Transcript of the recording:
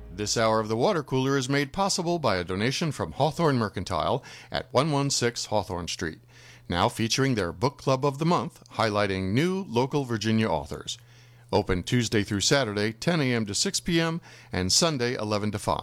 This hour of the Water Cooler is made possible by a donation from Hawthorne Mercantile at 116 Hawthorne Street, now featuring their Book Club of the Month, highlighting new local Virginia authors. Open Tuesday through Saturday, 10 a.m. to 6 p.m., and Sunday, 11 to 5.